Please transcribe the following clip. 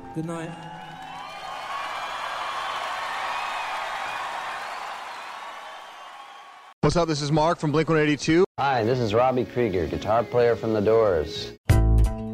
Good night. What's up? This is Mark from Blink-182. Hi, this is Robbie Krieger, guitar player from The Doors.